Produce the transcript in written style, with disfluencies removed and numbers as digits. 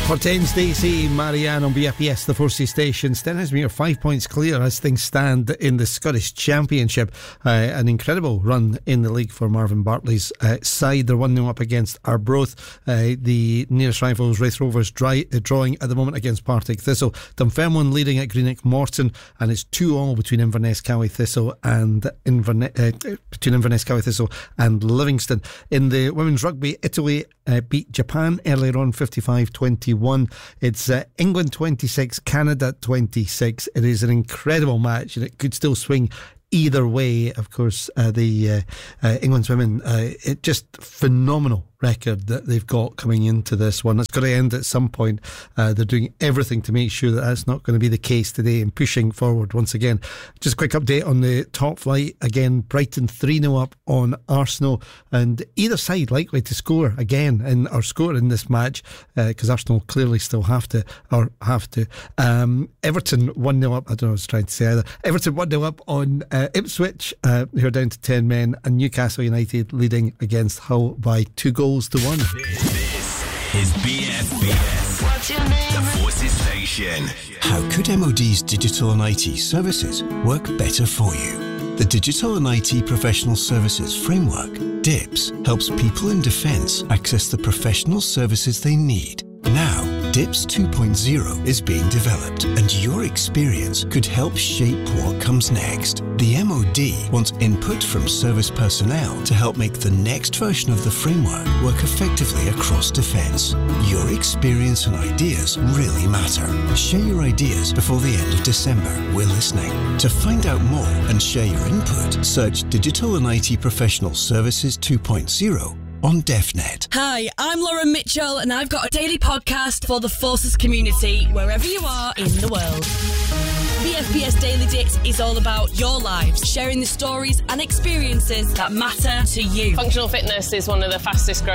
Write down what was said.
Portains, Stacey, Marianne on BFBS, the Forces station. Stenhousemuir 5 points clear as things stand in the Scottish Championship. An incredible run in the league for Marvin Bartley's side. They're 1-0 up against Arbroath. The nearest rivals, Raith Rovers, drawing at the moment against Partick Thistle. Dunfermline leading at Greenock Morton, and it's 2-2 between Inverness Cowie Thistle and Livingston. In the women's rugby, Italy beat Japan earlier on, 55-21. It's England 26, Canada 26. It is an incredible match, and it could still swing either way. Of course, the England's women, it just phenomenal record that they've got coming into this one. It's got to end at some point. They're doing everything to make sure that that's not going to be the case today, and pushing forward once again. Just a quick update on the top flight. Again, Brighton 3-0 up on Arsenal, and either side likely to score again in this match, because Arsenal clearly still have to. Everton 1-0 up. I don't know what I was trying to say either. Everton 1-0 up on Ipswich, who are down to 10 men, and Newcastle United leading against Hull by 2 goals to 1. This is BFBS. What's your name? The Forces station. How could MOD's digital and IT services work better for you? The Digital and IT Professional Services Framework, DIPS, helps people in defence access the professional services they need. Now, DIPS 2.0 is being developed, and your experience could help shape what comes next. The MOD wants input from service personnel to help make the next version of the framework work effectively across defence. Your experience and ideas really matter. Share your ideas before the end of December. We're listening. To find out more and share your input, search Digital and IT Professional Services 2.0 on DefNet. Hi, I'm Lauren Mitchell, and I've got a daily podcast for the Forces community, wherever you are in the world. BFBS Daily Dicks is all about your lives, sharing the stories and experiences that matter to you. Functional fitness is one of the fastest growing